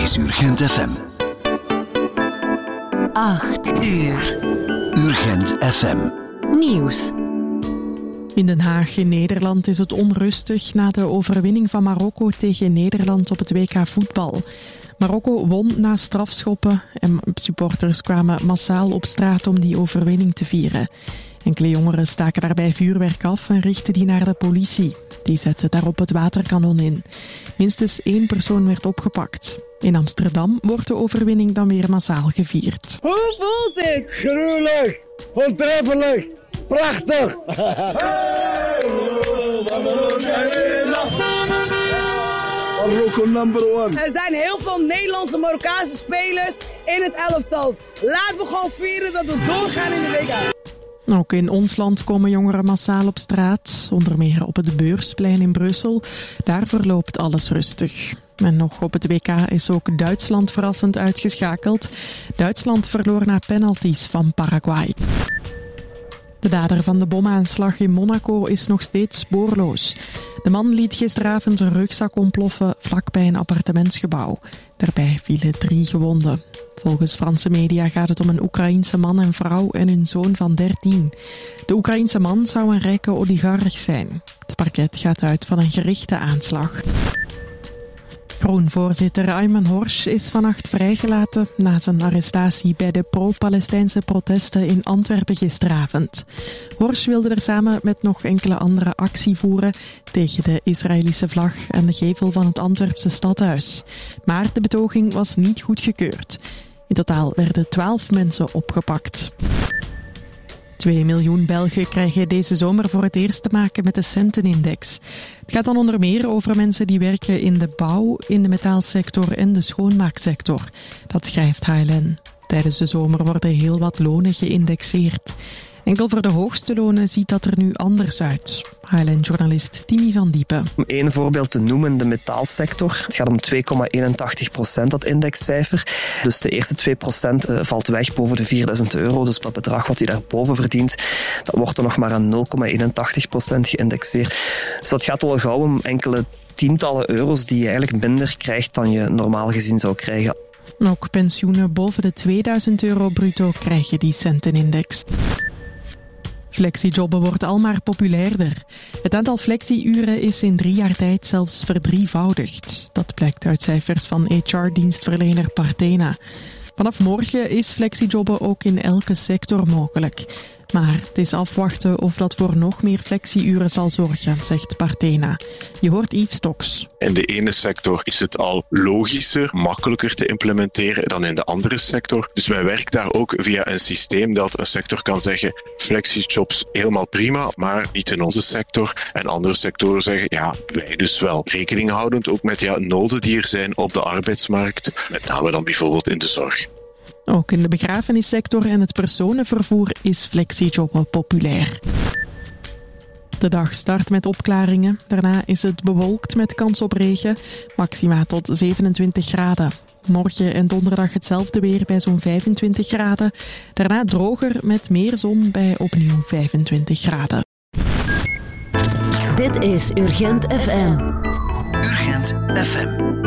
is Urgent FM. 8 uur. Urgent FM. Nieuws. In Den Haag in Nederland is het onrustig na de overwinning van Marokko tegen Nederland op het WK voetbal. Marokko won na strafschoppen en supporters kwamen massaal op straat om die overwinning te vieren. Enkele jongeren staken daarbij vuurwerk af en richtten die naar de politie. Die zette daarop het waterkanon in. Minstens 1 persoon werd opgepakt. In Amsterdam wordt de overwinning dan weer massaal gevierd. Hoe voelt dit? Gruwelijk, voortreffelijk, prachtig. Marokko number 1. Er zijn heel veel Nederlandse Marokkaanse spelers in het elftal. Laten we gewoon vieren dat we doorgaan in de WK. Ook in ons land komen jongeren massaal op straat, onder meer op het Beursplein in Brussel. Daar verloopt alles rustig. En nog op het WK is ook Duitsland verrassend uitgeschakeld. Duitsland verloor na penalties van Paraguay. De dader van de bomaanslag in Monaco is nog steeds spoorloos. De man liet gisteravond een rugzak ontploffen vlakbij een appartementsgebouw. Daarbij vielen 3 gewonden. Volgens Franse media gaat het om een Oekraïense man en vrouw en hun zoon van 13. De Oekraïense man zou een rijke oligarch zijn. Het parket gaat uit van een gerichte aanslag. Groen-voorzitter Ayman Horsch is vannacht vrijgelaten na zijn arrestatie bij de pro-Palestijnse protesten in Antwerpen gisteravond. Horsch wilde er samen met nog enkele anderen actie voeren tegen de Israëlische vlag en de gevel van het Antwerpse stadhuis. Maar de betoging was niet goedgekeurd. In totaal werden 12 mensen opgepakt. 2 miljoen Belgen krijgen deze zomer voor het eerst te maken met de Centenindex. Het gaat dan onder meer over mensen die werken in de bouw, in de metaalsector en de schoonmaaksector. Dat schrijft HLN. Tijdens de zomer worden heel wat lonen geïndexeerd. Enkel voor de hoogste lonen ziet dat er nu anders uit. HLN-journalist Timmy van Diepen. Om één voorbeeld te noemen, de metaalsector. Het gaat om 2,81%, dat indexcijfer. Dus de eerste 2% valt weg boven de €4.000. Dus dat bedrag wat hij daarboven verdient, dat wordt er nog maar aan 0,81% geïndexeerd. Dus dat gaat al gauw om enkele tientallen euro's die je eigenlijk minder krijgt dan je normaal gezien zou krijgen. Ook pensioenen boven de €2000 bruto krijgen die Centenindex. Flexijobben wordt almaar populairder. Het aantal flexi-uren is in 3 jaar tijd zelfs verdrievoudigd. Dat blijkt uit cijfers van HR-dienstverlener Partena. Vanaf morgen is flexijobben ook in elke sector mogelijk. Maar het is afwachten of dat voor nog meer flexi-uren zal zorgen, zegt Partena. Je hoort Yves Stoks. In de ene sector is het al logischer, makkelijker te implementeren dan in de andere sector. Dus wij werken daar ook via een systeem dat een sector kan zeggen, flexi-jobs helemaal prima, maar niet in onze sector. En andere sectoren zeggen, ja, wij dus wel. Rekening houdend ook met noden die er zijn op de arbeidsmarkt, met name dan bijvoorbeeld in de zorg. Ook in de begrafenissector en het personenvervoer is flexijobben populair. De dag start met opklaringen. Daarna is het bewolkt met kans op regen, maxima tot 27 graden. Morgen en donderdag hetzelfde weer bij zo'n 25 graden. Daarna droger met meer zon bij opnieuw 25 graden. Dit is Urgent FM. Urgent FM.